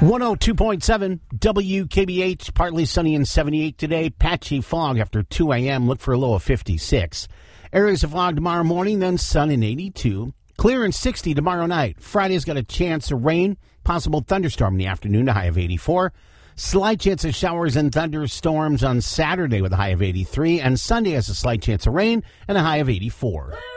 102.7 WKBH, partly sunny and 78 today. Patchy fog after 2 a.m. Look for a low of 56. Areas of fog tomorrow morning, then sun and 82. Clear and 60 tomorrow night. Friday's got a chance of rain, possible thunderstorm in the afternoon, a high of 84. Slight chance of showers and thunderstorms on Saturday with a high of 83. And Sunday has a slight chance of rain and a high of 84.